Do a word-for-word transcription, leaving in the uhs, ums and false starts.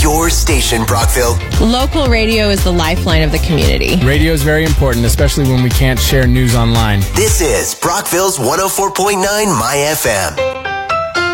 your station, Brockville. Local radio is the lifeline of the community. Radio is very important, especially when we can't share news online. This is Brockville's one oh four point nine My F M.